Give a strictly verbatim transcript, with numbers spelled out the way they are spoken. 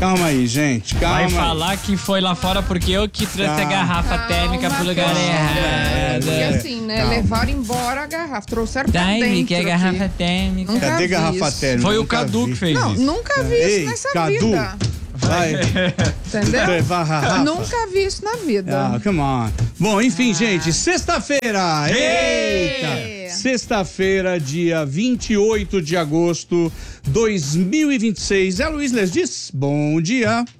Calma aí, gente, calma. Vai falar que foi lá fora porque eu que trouxe Calma. a garrafa térmica pro lugar errado. E assim, né? Calma. Levaram embora a garrafa, trouxeram pra Daí, dentro. que é aqui. garrafa térmica. Nunca Cadê vi garrafa isso. térmica? Foi o Nunca Cadu vi. que fez Não, isso. nunca vi Ei, isso nessa Cadu. vida. Vai. Entendeu? Levar a Rafa. Nunca vi isso na vida. Ah, come on. Bom, enfim, gente, sexta-feira. Eita! Sexta-feira, dia vinte e oito de agosto de dois mil e vinte e seis. É Luiz Les diz, bom dia.